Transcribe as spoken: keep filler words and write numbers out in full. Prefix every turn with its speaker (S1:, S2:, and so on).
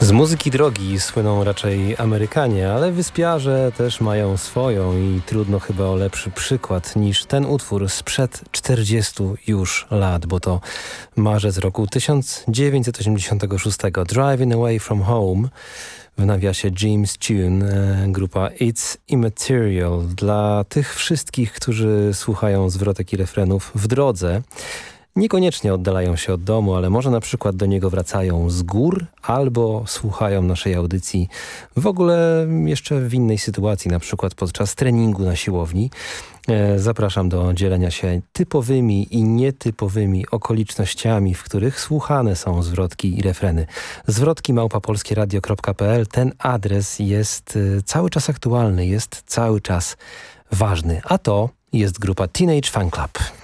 S1: Z muzyki drogi słyną raczej Amerykanie, ale wyspiarze też mają swoją i trudno chyba o lepszy przykład niż ten utwór sprzed czterdziestu już lat, bo to marzec roku tysiąc dziewięćset osiemdziesiątego szóstego. Driving Away From Home, w nawiasie James Tune, grupa It's Immaterial. Dla tych wszystkich, którzy słuchają zwrotek i refrenów w drodze, niekoniecznie oddalają się od domu, ale może na przykład do niego wracają z gór albo słuchają naszej audycji w ogóle jeszcze w innej sytuacji, na przykład podczas treningu na siłowni. Zapraszam do dzielenia się typowymi i nietypowymi okolicznościami, w których słuchane są zwrotki i refreny. Zwrotki małpa polskie radio kropka p l. Ten adres jest cały czas aktualny, jest cały czas ważny, a to jest grupa Teenage Fan Club.